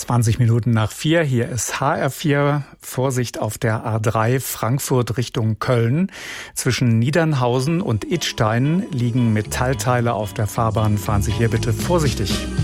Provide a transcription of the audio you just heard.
20 Minuten nach 4, hier ist HR4, Vorsicht auf der A3 Frankfurt Richtung Köln. Zwischen Niedernhausen und Idstein liegen Metallteile auf der Fahrbahn, fahren Sie hier bitte vorsichtig.